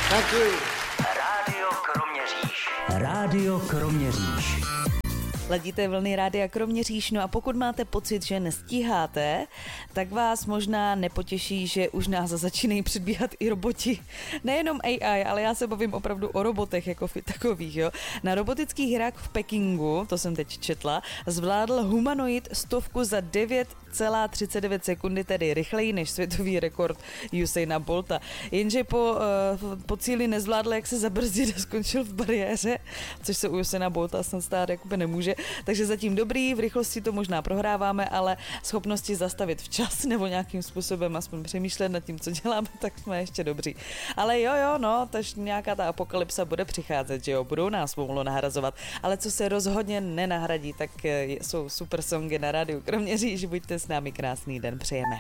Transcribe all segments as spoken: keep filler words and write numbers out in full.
Thank you. Rádio Kroměříž. Rádio Kroměříž. Ladíte vlny Rádia Kroměříž, no a pokud máte pocit, že nestíháte, tak vás možná nepotěší, že už nás začínají předbíhat i roboti. Nejenom A I, ale já se bavím opravdu o robotech jako takových, jo. Na robotických hrách v Pekingu, to jsem teď četla, zvládl humanoid stovku za devět celá třicet devět sekundy, tedy rychleji než světový rekord Usaina Bolta. Jenže po, po cíli nezvládl, jak se zabrzdit a skončil v bariéře, což se u Usaina Bolta snad stát jakoby nemůže. Takže zatím dobrý, v rychlosti to možná prohráváme, ale schopnosti zastavit včas nebo nějakým způsobem aspoň přemýšlet nad tím, co děláme, tak jsme ještě dobří. Ale jo, jo, no, takže nějaká ta apokalypsa bude přicházet, že jo, budou nás pomalu nahrazovat, ale co se rozhodně nenahradí, tak jsou super songy na rádiu Kroměříž, buďte s námi, krásný den přejeme.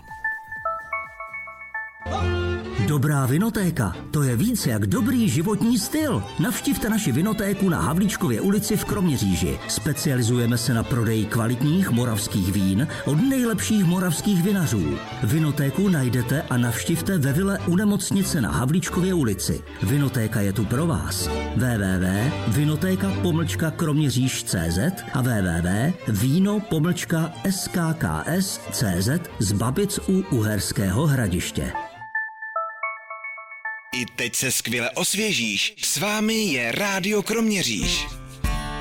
Dobrá vinotéka, to je víc jak dobrý životní styl. Navštivte naši vinotéku na Havlíčkově ulici v Kroměříži. Specializujeme se na prodej kvalitních moravských vín od nejlepších moravských vinařů. Vinotéku najdete a navštivte ve vile u nemocnice na Havlíčkově ulici. Vinotéka je tu pro vás. w w w tečka vinotéka pomlčka kroměříž tečka cé zet a w w w tečka víno pomlčka s k k s tečka cé zet z Babic u Uherského Hradiště. I teď se skvěle osvěžíš. S vámi je Rádio Kroměříž.